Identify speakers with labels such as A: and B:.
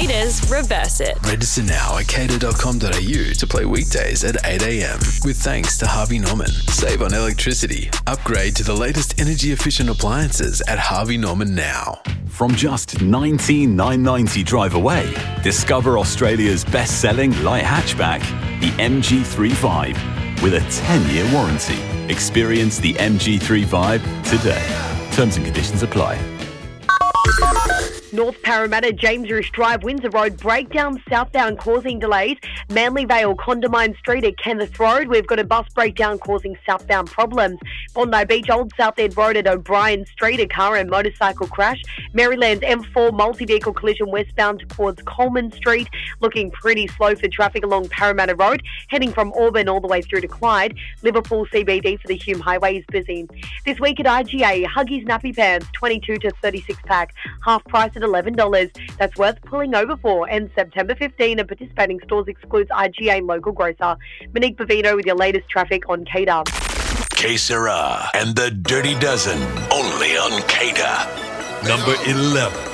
A: Cater's Reverse It.
B: Register now at cater.com.au to play weekdays at 8 a.m. with thanks to Harvey Norman. Save on electricity. Upgrade to the latest energy-efficient appliances at Harvey Norman now.
C: From just $19,990 drive away, discover Australia's best-selling light hatchback, the MG3 Vibe, with a 10-year warranty. Experience the MG3 Vibe today. Terms and conditions apply.
D: North Parramatta, James Risch Drive, Windsor Road, breakdown southbound causing delays. Manly Vale, Condamine Street at Kenneth Road. We've got a bus breakdown causing southbound problems. Bondi Beach, Old South End Road at O'Brien Street, a car and motorcycle crash. Maryland's M4 multi-vehicle collision westbound towards Coleman Street. Looking pretty slow for traffic along Parramatta Road, heading from Auburn all the way through to Clyde. Liverpool CBD for the Hume Highway is busy. This week at IGA, Huggies Nappy Pants, 22 to 36 pack, half price at $11. That's worth pulling over for. And September 15 at participating stores excludes IGA local grocer. Monique Bavino with your latest traffic on Cater.
E: Que Sera and the Dirty Dozen, only on Cater. Number 11.